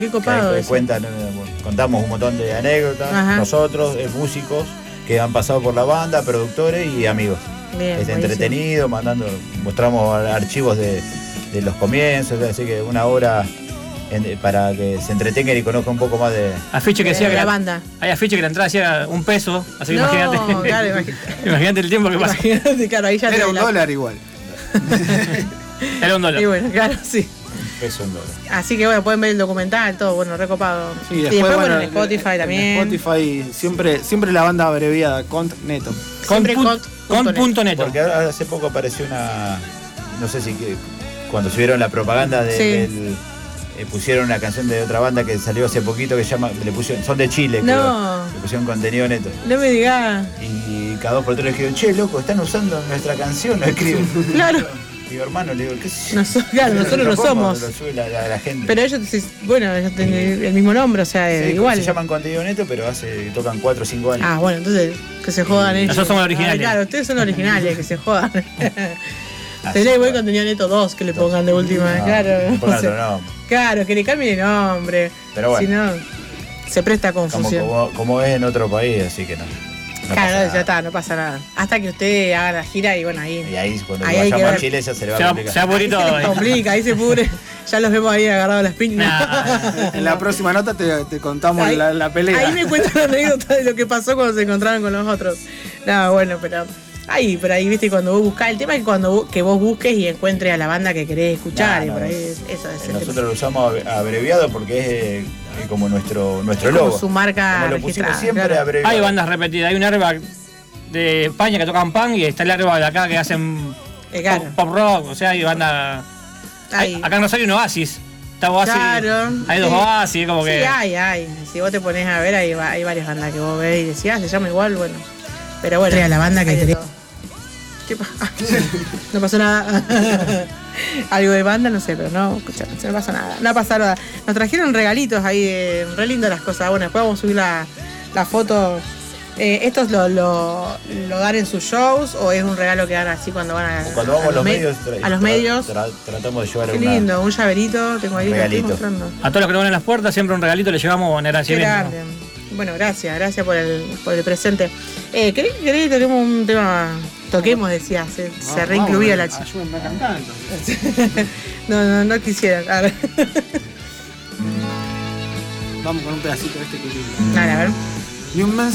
Qué copado eso. Contamos un montón de anécdotas, nosotros, músicos que han pasado por la banda, productores y amigos. Bien, entretenido, mostramos archivos de los comienzos, así que una hora para que se entretengan y conozcan un poco más de... Afiche que decía que la banda. Hay afiche que la entrada hacía $1, así que no, imagínate. Claro, imagínate el tiempo que pasa. Claro, ahí ya era $1 igual. Era $1. Y bueno, claro, sí. $1. Así que bueno, pueden ver el documental, todo, bueno, recopado. Sí, y después bueno, en Spotify también. En Spotify siempre la banda abreviada, Cont.neto. Cont.neto. Porque hace poco apareció no sé si cuando subieron la propaganda pusieron una canción de otra banda que salió hace poquito que son de Chile, no. Le pusieron contenido neto. No me digas. Y cada 2 por 3 le dijeron, che, loco, están usando nuestra canción, no escriben. Claro. Digo, hermano, le digo, ¿qué sé yo? Nosotros no somos. Lo sube la gente. Pero ellos, bueno, ellos tienen el mismo nombre, o sea, igual. Se llaman contenido neto, pero tocan 4 o 5 años. Ah, bueno, entonces que se jodan ellos. Nosotros somos originales. Claro, ustedes son originales, que se jodan. Tenés igual contenido neto 2 que le pongan de última, claro. Claro, que le cambien el nombre. Pero bueno. Si no, se presta a confusión. Como es en otro país, así que no. Claro, ya está, no pasa nada. Hasta que usted haga la gira y bueno, ahí. Y ahí cuando vayamos a Chile ya se le va a complicar. Ahí se les complica, ahí se pudre. Ya los vemos ahí agarrados las piñas. En la próxima nota te contamos la pelea. Ahí me cuentan la anécdota de lo que pasó cuando se encontraron con los otros. No, bueno, pero ahí, viste, cuando vos buscás, el tema es que vos busques y encuentres a la banda que querés escuchar, y por ahí eso es el nosotros tema. lo usamos abreviado porque es como nuestro logo. Como su marca como lo pusimos siempre claro. abreviado. Hay bandas repetidas, hay un airbag de España que tocan punk y está el airbag de acá que hacen pop rock, o sea, hay bandas. Acá en Rosario hay un Oasis. Está Oasis, claro, hay 2 Oasis, como que. Sí, hay. Si vos te pones a ver, hay varias bandas que vos ves y decís, se llama igual, bueno. Pero bueno, la banda que querés. ¿Qué pasa? No pasó nada. Algo de banda, no sé, pero no, escucha, no pasó nada. No pasó nada. Nos trajeron regalitos ahí, re lindas las cosas. Bueno, después vamos a subir la foto. ¿Estos lo dan en sus shows o es un regalo que dan así cuando van cuando vamos a los medios? A los medios. Tratamos de llevar Qué lindo, un llaverito, tengo ahí, lo estoy mostrando. A todos los que nos ven en las puertas, siempre un regalito le llevamos en agradecimiento. Bueno, gracias por el presente. ¿Querés que tenemos un tema? Toquemos, decía, se reincluía la chica. Ayúdenme a cantar entonces. No quisiera. A ver. Vamos con un pedacito de este que lindo. Dale, a ver. Y un